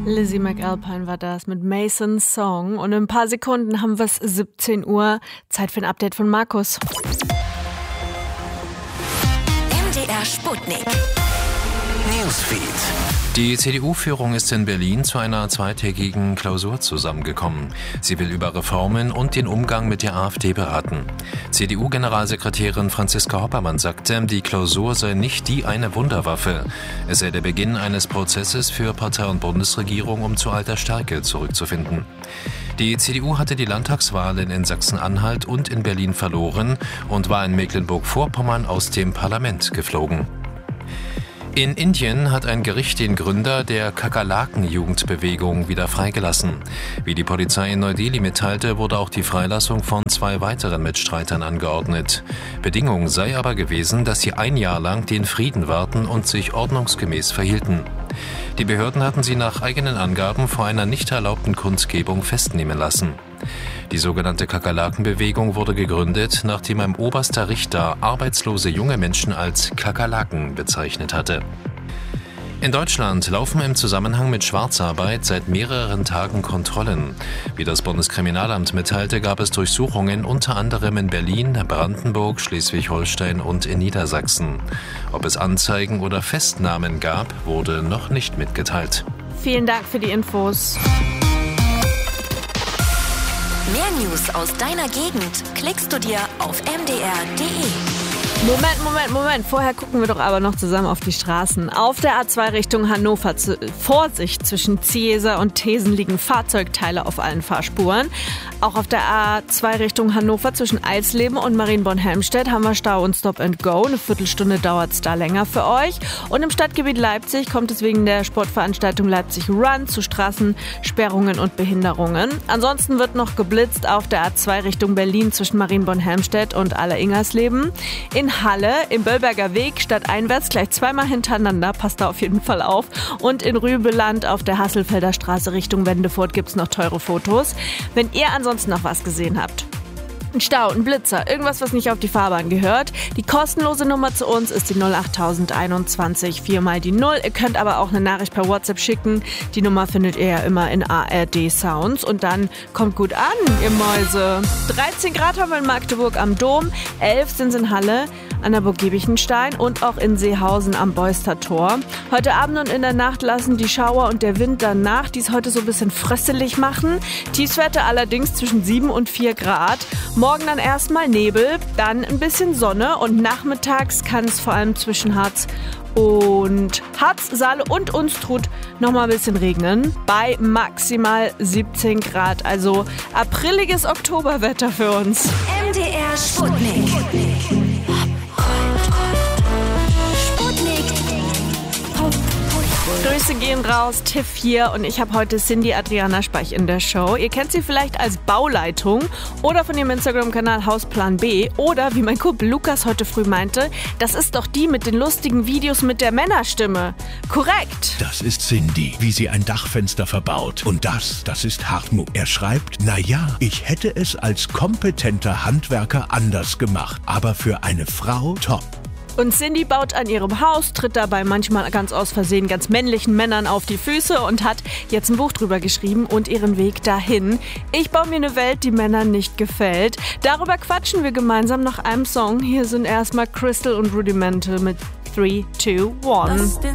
Lizzie McAlpine war das mit Masons Song. Und in ein paar Sekunden haben wir es 17 Uhr. Zeit für ein Update von Markus. MDR Sputnik. Newsfeed. Die CDU-Führung ist in Berlin zu einer zweitägigen Klausur zusammengekommen. Sie will über Reformen und den Umgang mit der AfD beraten. CDU-Generalsekretärin Franziska Hoppermann sagte, die Klausur sei nicht die eine Wunderwaffe. Es sei der Beginn eines Prozesses für Partei und Bundesregierung, um zu alter Stärke zurückzufinden. Die CDU hatte die Landtagswahlen in Sachsen-Anhalt und in Berlin verloren und war in Mecklenburg-Vorpommern aus dem Parlament geflogen. In Indien hat ein Gericht den Gründer der Kakerlaken-Jugendbewegung wieder freigelassen. Wie die Polizei in Neu-Delhi mitteilte, wurde auch die Freilassung von 2 weiteren Mitstreitern angeordnet. Bedingung sei aber gewesen, dass sie ein Jahr lang den Frieden wahrten und sich ordnungsgemäß verhielten. Die Behörden hatten sie nach eigenen Angaben vor einer nicht erlaubten Kundgebung festnehmen lassen. Die sogenannte Kakerlaken-Bewegung wurde gegründet, nachdem ein oberster Richter arbeitslose junge Menschen als Kakerlaken bezeichnet hatte. In Deutschland laufen im Zusammenhang mit Schwarzarbeit seit mehreren Tagen Kontrollen. Wie das Bundeskriminalamt mitteilte, gab es Durchsuchungen unter anderem in Berlin, Brandenburg, Schleswig-Holstein und in Niedersachsen. Ob es Anzeigen oder Festnahmen gab, wurde noch nicht mitgeteilt. Vielen Dank für die Infos. Mehr News aus deiner Gegend klickst du dir auf mdr.de. Moment. Vorher gucken wir doch aber noch zusammen auf die Straßen. Auf der A2 Richtung Hannover. Vorsicht, zwischen Ziesa und Thesen liegen Fahrzeugteile auf allen Fahrspuren. Auch auf der A2 Richtung Hannover zwischen Eisleben und Marienborn-Helmstedt haben wir Stau und Stop and Go. Eine Viertelstunde dauert es da länger für euch. Und im Stadtgebiet Leipzig kommt es wegen der Sportveranstaltung Leipzig Run zu Straßensperrungen und Behinderungen. Ansonsten wird noch geblitzt auf der A2 Richtung Berlin zwischen Marienborn-Helmstedt und Aller-Ingersleben. In Halle, im Böllberger Weg, stadteinwärts gleich zweimal hintereinander, passt da auf jeden Fall auf. Und in Rübeland auf der Hasselfelder Straße Richtung Wendefurt gibt es noch teure Fotos. Wenn ihr ansonsten noch was gesehen habt. Ein Stau, ein Blitzer, irgendwas, was nicht auf die Fahrbahn gehört. Die kostenlose Nummer zu uns ist die 08021 4 mal die 0. Ihr könnt aber auch eine Nachricht per WhatsApp schicken. Die Nummer findet ihr ja immer in ARD Sounds. Und dann kommt gut an, ihr Mäuse. 13 Grad haben wir in Magdeburg am Dom, 11 sind es in Halle, an der Burg Giebichenstein und auch in Seehausen am Beuster Tor. Heute Abend und in der Nacht lassen die Schauer und der Wind danach, die es heute so ein bisschen fröstelig machen. Tiefstwerte allerdings zwischen 7 und 4 Grad. Morgen dann erstmal Nebel, dann ein bisschen Sonne und nachmittags kann es vor allem zwischen Harz, Saale und Unstrut nochmal ein bisschen regnen. Bei maximal 17 Grad, also apriliges Oktoberwetter für uns. MDR Sputnik. Grüße gehen raus, Tiff hier und ich habe heute Cindy Adriana Speich in der Show. Ihr kennt sie vielleicht als Bauleitung oder von ihrem Instagram-Kanal Hausplan B oder wie mein Kumpel Lukas heute früh meinte, das ist doch die mit den lustigen Videos mit der Männerstimme. Korrekt. Das ist Cindy, wie sie ein Dachfenster verbaut. Und das ist Hartmut. Er schreibt, ich hätte es als kompetenter Handwerker anders gemacht, aber für eine Frau top. Und Cindy baut an ihrem Haus, tritt dabei manchmal ganz aus Versehen ganz männlichen Männern auf die Füße und hat jetzt ein Buch drüber geschrieben und ihren Weg dahin. Ich baue mir eine Welt, die Männern nicht gefällt. Darüber quatschen wir gemeinsam nach einem Song. Hier sind erstmal Crystal und Rudimental mit 3, 2, 1.